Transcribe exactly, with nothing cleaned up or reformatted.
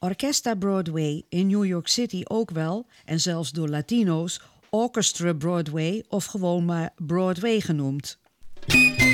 Orchestra Broadway in New York City ook wel, en zelfs door Latino's, Orchestra Broadway of gewoon maar Broadway genoemd.